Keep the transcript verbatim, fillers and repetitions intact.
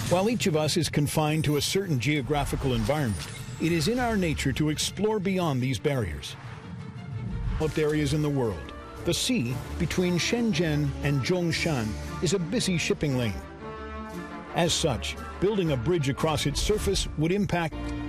While each of us is confined to a certain geographical environment, it is in our nature to explore beyond these barriers. Developed areas in the world, the sea between Shenzhen and Zhongshan is a busy shipping lane. As such, building a bridge across its surface would impact